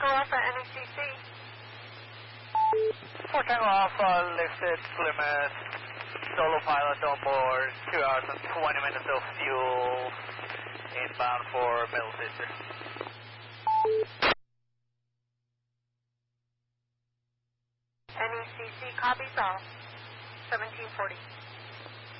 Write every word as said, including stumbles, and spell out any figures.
Tango Alpha, N E C C. four Tango Alpha, lifted Plymouth, solo pilot on board, two hours and twenty minutes of fuel, inbound for Middle Sister. N E C C copies all, seventeen forty.